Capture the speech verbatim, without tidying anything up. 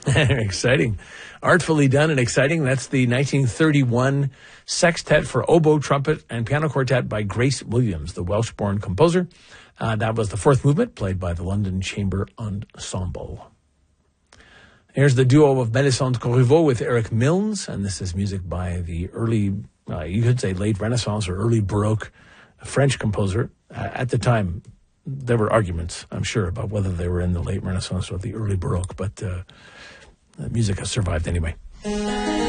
Exciting. Artfully done and exciting. That's the nineteen thirty-one Sextet for Oboe, Trumpet, and Piano Quartet by Grace Williams, the Welsh-born composer. Uh, that was the fourth movement, played by the London Chamber Ensemble. Here's the duo of Melisande Corriveau with Eric Milnes, and this is music by the early, uh, you could say late Renaissance or early Baroque French composer. Uh, at the time, there were arguments, I'm sure, about whether they were in the late Renaissance or the early Baroque, but uh, the music has survived anyway.